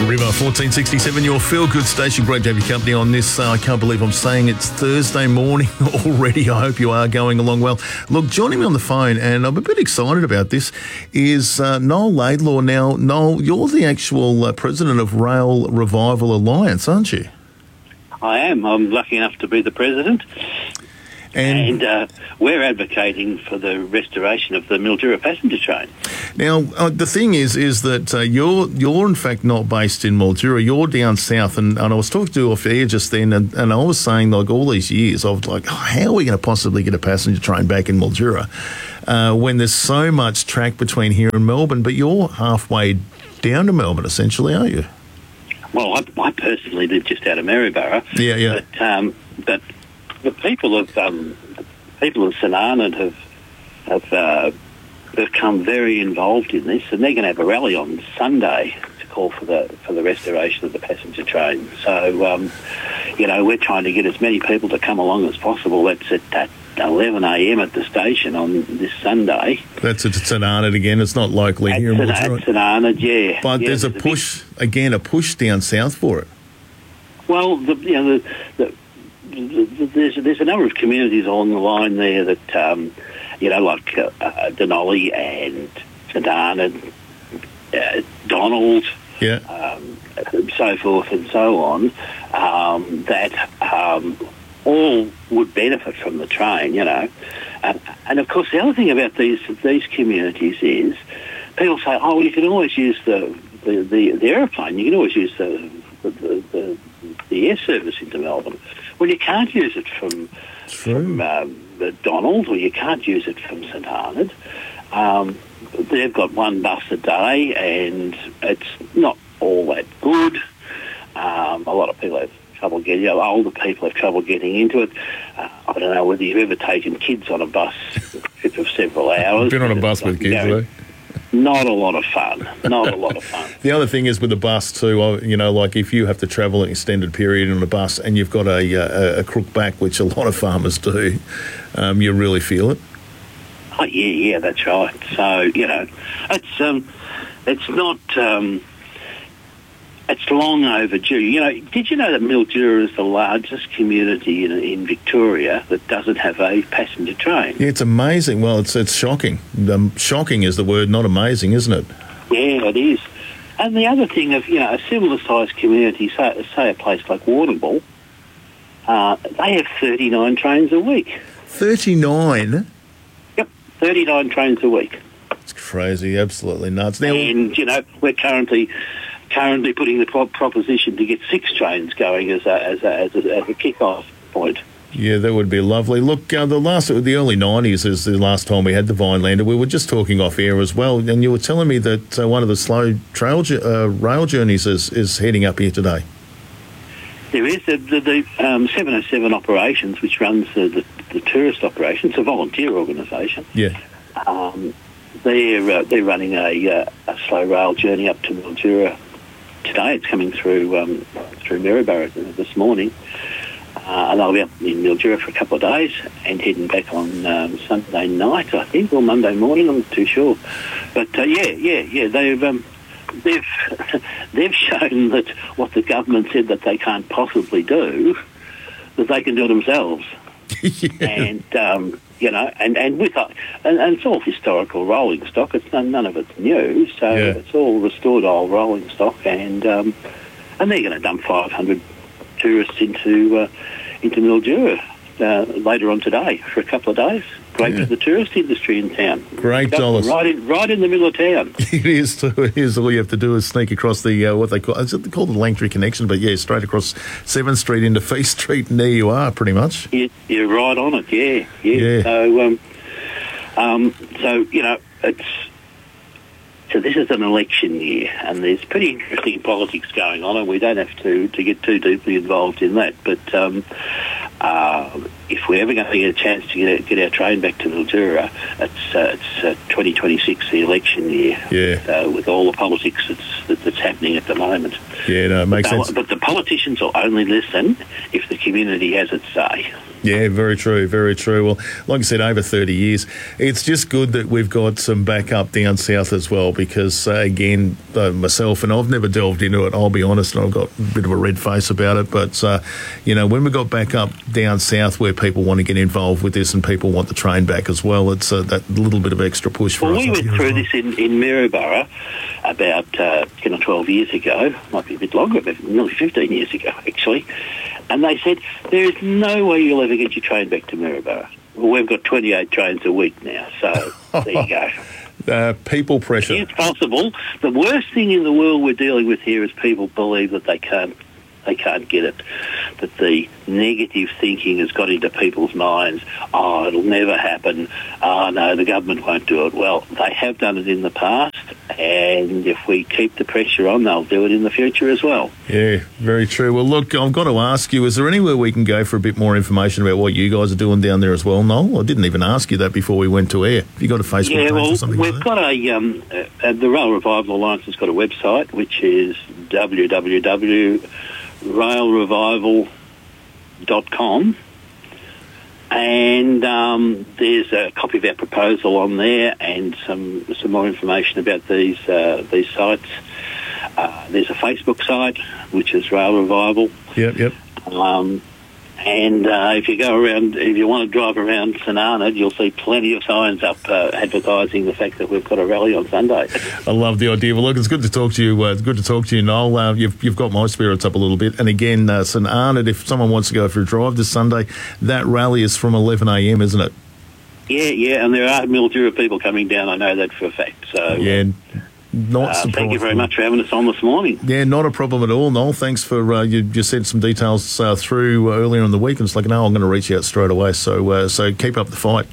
River, 1467, your feel-good station. Great to have your company on this. I can't believe I'm saying it's Thursday morning already. I hope you are going along well. Look, joining me on the phone, and I'm a bit excited about this, is Noel Laidlaw. Now, Noel, you're the actual president of Rail Revival Alliance, aren't you? I am. I'm lucky enough to be the president. And we're advocating for the restoration of the Mildura passenger train. Now, the thing is that you're in fact not based in Mildura. You're down south, and I was talking to you off air just then, and I was saying, like, all these years, I was like, how are we going to possibly get a passenger train back in Mildura when there's so much track between here and Melbourne? But you're halfway down to Melbourne, essentially, aren't you? Well, I personally live just out of Maryborough. Yeah. But the people of St Arnaud have become very involved in this, and they're going to have a rally on Sunday to call for the restoration of the passenger train. So, we're trying to get as many people to come along as possible. That's at 11 a.m. at the station on this Sunday. That's at St Arnaud again. It's not locally here in Mildura. At St Arnaud, yeah. But there's a push down south for it. Well, there's a number of communities along the line there that, like Denali and St Arnaud, Donald, so forth and so on, that all would benefit from the train, And of course, the other thing about these communities is people say, oh, you can always use the aeroplane, you can always use the air service into Melbourne. Well, you can't use it from Donald, or you can't use it from St Arnaud. They've got one bus a day, and it's not all that good. A lot of people have trouble getting. Older people have trouble getting into it. I don't know whether you've ever taken kids on a bus a trip of several hours. I've been on a bus with kids, though. Not a lot of fun. The other thing is with the bus too, like if you have to travel an extended period on a bus and you've got a crook back, which a lot of farmers do, you really feel it. Oh, yeah, that's right. So, it's not... it's long overdue. Did you know that Mildura is the largest community in Victoria that doesn't have a passenger train? Yeah, it's amazing. Well, it's shocking. Shocking is the word, not amazing, isn't it? Yeah, it is. And the other thing of, a similar-sized community, say a place like Warrnambool, they have 39 trains a week. 39? Yep, 39 trains a week. It's crazy, absolutely nuts. Now, and, we're currently putting the proposition to get 6 trains going as a kick-off point. Yeah, that would be lovely. Look, the early 90s is the last time we had the Vinelander. We were just talking off air as well, and you were telling me that one of the slow rail journeys is heading up here today. There is the 707 Operations, which runs the tourist operation. It's a volunteer organisation. Yeah. They're running a slow rail journey up to Mildura today. It's coming through Maryborough this morning, and they'll be up in Mildura for a couple of days and heading back on Sunday night, I think, or Monday morning. I'm not too sure, but they've shown that what the government said that they can't possibly do, that they can do themselves. Yeah. And with and it's all historical rolling stock. It's none of it's new, so it's all restored old rolling stock, and they're going to dump 500 tourists into Mildura later on today for a couple of days. Great for the tourist industry in town. Great dollars. Right in the middle of town. It is too. It is. All you have to do is sneak across the what they call the Langtree Connection, but straight across 7th Street into Feast Street, and there you are, pretty much. You're right on it. Yeah. So this is an election year, and there's pretty interesting politics going on, and we don't have to get too deeply involved in that. But if we're ever going to get a chance to get our train back to Mildura, it's 2026, the election year. Yeah. With all the politics that's happening happening at the moment. Yeah, no, it makes sense. But the politicians will only listen if the community has its say. Yeah, very true, very true. Well, like I said, over 30 years. It's just good that we've got some backup down south as well because, again, myself, and I've never delved into it, I'll be honest, and I've got a bit of a red face about it, but, when we got backup down south where people want to get involved with this and people want the train back as well, it's that little bit of extra push for us. Well, we went through this in Maryborough about 10 or 12 years ago, might be a bit longer, but nearly 15 years ago, actually. And they said, there is no way you'll ever get your train back to Maryborough. Well, we've got 28 trains a week now, so there you go. People pressure. It's possible. The worst thing in the world we're dealing with here is people believe that they can't get it. That the negative thinking has got into people's minds. Oh, it'll never happen. Oh, no, the government won't do it. Well, they have done it in the past, and if we keep the pressure on, they'll do it in the future as well. Yeah, very true. Well, look, I've got to ask you, is there anywhere we can go for a bit more information about what you guys are doing down there as well, Noel? I didn't even ask you that before we went to air. Have you got a Facebook page or something like that? We've got the Rail Revival Alliance has got a website, which is www.railrevival.com, and there's a copy of our proposal on there and some more information about these sites. There's a Facebook site, which is Rail Revival. Yep. And if you go around, if you want to drive around St Arnaud, you'll see plenty of signs up advertising the fact that we've got a rally on Sunday. I love the idea. Well, look, it's good to talk to you. It's good to talk to you, Noel. You've got my spirits up a little bit. And again, St Arnaud, if someone wants to go for a drive this Sunday, that rally is from 11 a.m, isn't it? Yeah, and there are Mildura people coming down. I know that for a fact. So yeah. Thank you very much for having us on this morning. Yeah, not a problem at all, Noel. Thanks for you sent some details through earlier in the week, and it's like, no, I'm going to reach out straight away. So keep up the fight.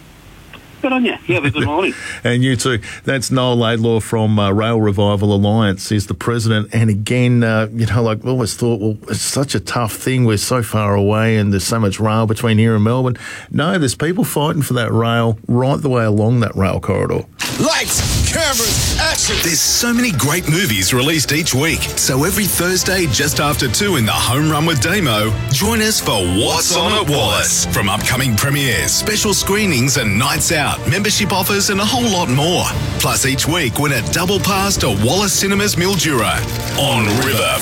Good on you. You have a good morning. And you too. That's Noel Laidlaw from Rail Revival Alliance. He's the president. And again, I always thought, well, it's such a tough thing. We're so far away and there's so much rail between here and Melbourne. No, there's people fighting for that rail right the way along that rail corridor. Lights, cameras, action. There's so many great movies released each week. So every Thursday just after 2 in the Home Run with Damo, join us for What's On at Wallace. From upcoming premieres, special screenings and nights out, membership offers and a whole lot more. Plus each week win a double pass to Wallace Cinemas Mildura on River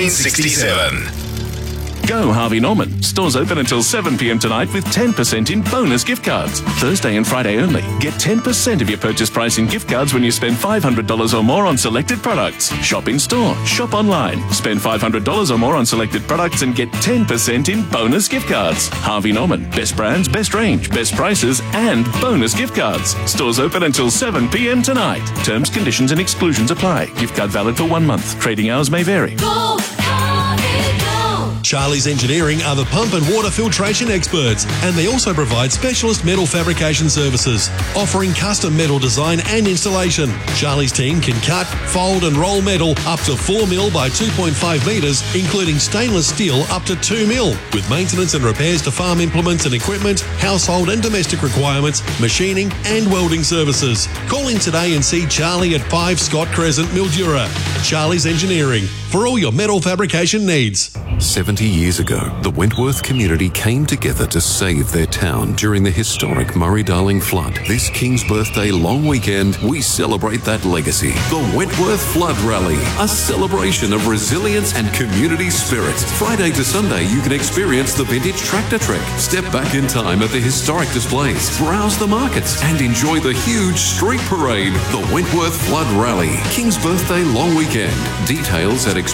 1467. Go Harvey Norman. Stores open until 7 p.m. tonight with 10% in bonus gift cards. Thursday and Friday only. Get 10% of your purchase price in gift cards when you spend $500 or more on selected products. Shop in store. Shop online. Spend $500 or more on selected products and get 10% in bonus gift cards. Harvey Norman. Best brands, best range, best prices, and bonus gift cards. Stores open until 7 p.m. tonight. Terms, conditions, and exclusions apply. Gift card valid for 1 month. Trading hours may vary. Go, Harvey, go. Charlie's Engineering are the pump and water filtration experts, and they also provide specialist metal fabrication services, offering custom metal design and installation. Charlie's team can cut, fold and roll metal up to 4 mil by 2.5 metres, including stainless steel up to 2 mil, with maintenance and repairs to farm implements and equipment, household and domestic requirements, machining and welding services. Call in today and see Charlie at 5 Scott Crescent, Mildura. Charlie's Engineering, for all your metal fabrication needs. 70 years ago, the Wentworth community came together to save their town during the historic Murray-Darling flood. This King's Birthday long weekend, we celebrate that legacy. The Wentworth Flood Rally, a celebration of resilience and community spirit. Friday to Sunday, you can experience the vintage tractor trek, step back in time at the historic displays, browse the markets, and enjoy the huge street parade. The Wentworth Flood Rally, King's Birthday long weekend. Details at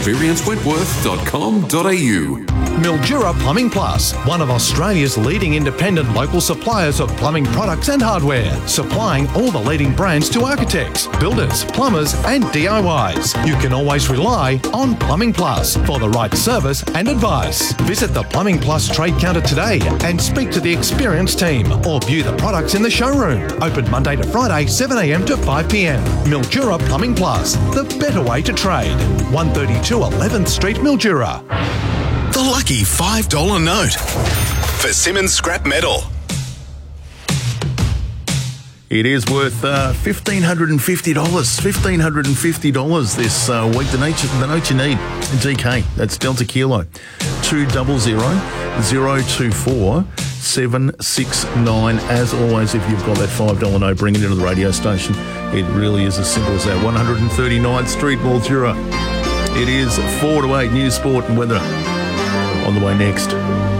experiencewentworth.com.au. Mildura Plumbing Plus, one of Australia's leading independent local suppliers of plumbing products and hardware, supplying all the leading brands to architects, builders, plumbers and DIYs. You can always rely on Plumbing Plus for the right service and advice. Visit the Plumbing Plus trade counter today and speak to the experienced team or view the products in the showroom. Open Monday to Friday, 7 a.m. to 5 p.m. Mildura Plumbing Plus, the better way to trade. 132 11th Street, Mildura. The lucky $5 note for Simmons Scrap Metal. It is worth $1,550. $1,550 this week. The note you need. DK. That's Delta Kilo. 200-024 769. As always, if you've got that $5 note, bring it into the radio station. It really is as simple as that. 139th Street, Mildura. It is 4 to 8 news, sport and weather on the way next.